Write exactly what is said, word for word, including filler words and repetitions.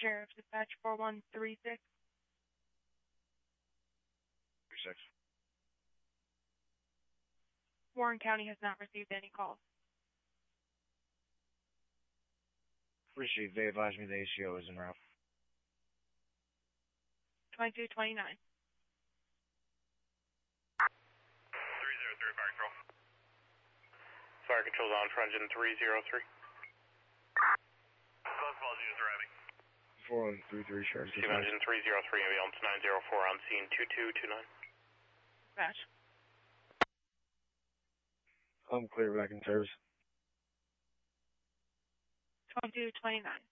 Sheriff's Dispatch four one three six. three six. Warren County has not received any calls. Appreciate they advised me the A C O is en route. twenty-two twenty-nine. three zero three, Fire Control. Fire Control's on for engine three zero three. Close calls units arriving. four one three three, Sheriff's Receive Dispatch. engine three zero three, ambulance nine zero four on scene two two two nine. Dispatch. I'm clear back in service. twenty-two twenty-nine.